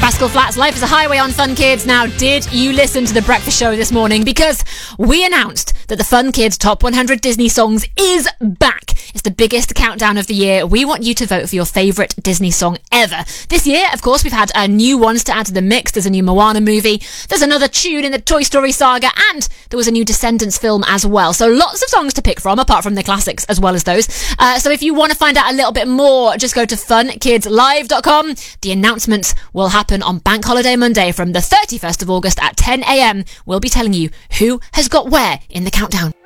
Rascal Flatts, Life is a Highway on Fun Kids. Now, did you listen to The Breakfast Show this morning? Because we announced that the Fun Kids Top 100 Disney Songs is back. It's the biggest countdown of the year. We want you to vote for your favourite Disney song ever. This year, of course, we've had new ones to add to the mix. There's a new Moana movie. There's another tune in the Toy Story saga. And there was a new Descendants film as well. So lots of songs to pick from, apart from the classics as well as those. So if you want to find out a little bit more, just go to funkidslive.com. The announcements will happen on Bank Holiday Monday from the 31st of August at 10 a.m. We'll be telling you who has got where in the countdown.